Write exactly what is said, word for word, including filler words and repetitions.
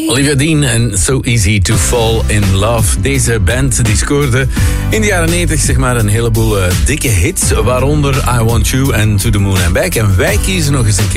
Olivia Dean en So Easy to Fall in Love. Deze band die scoorde in de jaren negentig zeg maar een heleboel uh, dikke hits. Waaronder I Want You en To The Moon and Back. En wij kiezen nog eens een keer